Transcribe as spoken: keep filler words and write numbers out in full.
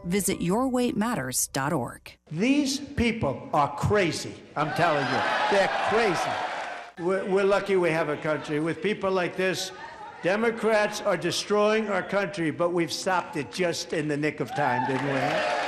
Visit your weight matters dot org. These people are crazy. I'm telling you, they're crazy. We're, we're lucky we have a country. With people like this, Democrats are destroying our country, but we've stopped it just in the nick of time, didn't we?